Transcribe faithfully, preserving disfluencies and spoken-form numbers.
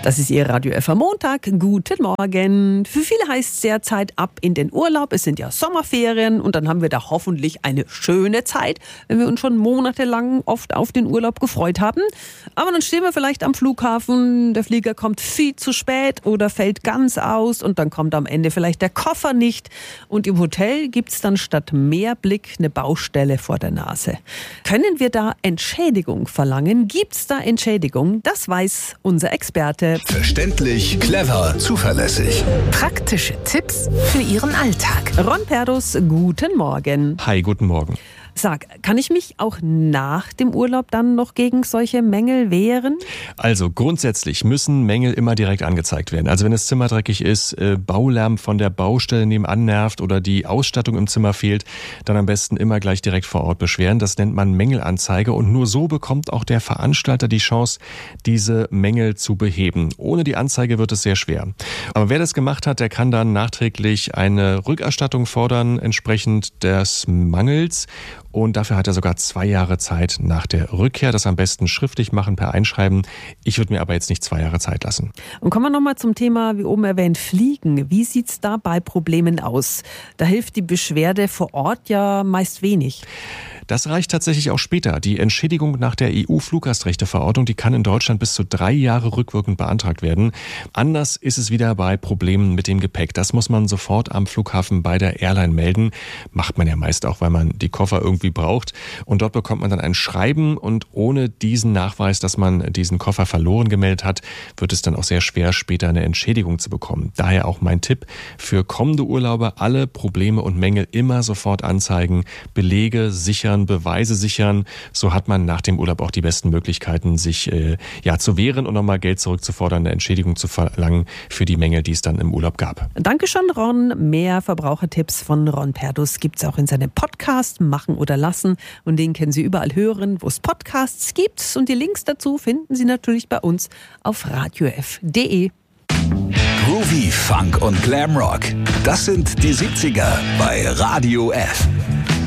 Das ist Ihr Radio F am Montag. Guten Morgen. Für viele heißt es derzeit ab in den Urlaub. Es sind ja Sommerferien und dann haben wir da hoffentlich eine schöne Zeit, wenn wir uns schon monatelang oft auf den Urlaub gefreut haben. Aber dann stehen wir vielleicht am Flughafen, der Flieger kommt viel zu spät oder fällt ganz aus und dann kommt am Ende vielleicht der Koffer nicht. Und im Hotel gibt es dann statt Meerblick eine Baustelle vor der Nase. Können wir da Entschädigung verlangen? Gibt es da Entschädigung? Das weiß unser Experte. Verständlich, clever, zuverlässig. Praktische Tipps für Ihren Alltag. Ron Perdus, guten Morgen. Hi, guten Morgen. Sag, kann ich mich auch nach dem Urlaub dann noch gegen solche Mängel wehren? Also grundsätzlich müssen Mängel immer direkt angezeigt werden. Also wenn das Zimmer dreckig ist, äh, Baulärm von der Baustelle nebenan nervt oder die Ausstattung im Zimmer fehlt, dann am besten immer gleich direkt vor Ort beschweren. Das nennt man Mängelanzeige und nur so bekommt auch der Veranstalter die Chance, diese Mängel zu beheben. Ohne die Anzeige wird es sehr schwer. Aber wer das gemacht hat, der kann dann nachträglich eine Rückerstattung fordern, entsprechend des Mangels. Und dafür hat er sogar zwei Jahre Zeit nach der Rückkehr. Das am besten schriftlich machen, per Einschreiben. Ich würde mir aber jetzt nicht zwei Jahre Zeit lassen. Und kommen wir nochmal zum Thema, wie oben erwähnt, Fliegen. Wie sieht es da bei Problemen aus? Da hilft die Beschwerde vor Ort ja meist wenig. Das reicht tatsächlich auch später. Die Entschädigung nach der E U-Fluggastrechteverordnung, die kann in Deutschland bis zu drei Jahre rückwirkend beantragt werden. Anders ist es wieder bei Problemen mit dem Gepäck. Das muss man sofort am Flughafen bei der Airline melden. Macht man ja meist auch, weil man die Koffer irgendwie braucht. Und dort bekommt man dann ein Schreiben und ohne diesen Nachweis, dass man diesen Koffer verloren gemeldet hat, wird es dann auch sehr schwer, später eine Entschädigung zu bekommen. Daher auch mein Tipp für kommende Urlauber: alle Probleme und Mängel immer sofort anzeigen, Belege sichern, Beweise sichern. So hat man nach dem Urlaub auch die besten Möglichkeiten, sich äh, ja zu wehren und nochmal Geld zurückzufordern, eine Entschädigung zu verlangen für die Mängel, die es dann im Urlaub gab. Dankeschön, Ron. Mehr Verbrauchertipps von Ron Perdus gibt es auch in seinem Podcast Machen oder Lassen. Und den können Sie überall hören, wo es Podcasts gibt. Und die Links dazu finden Sie natürlich bei uns auf radio f punkt d e. Groovy, Funk und Glamrock. Das sind die siebziger bei Radio F.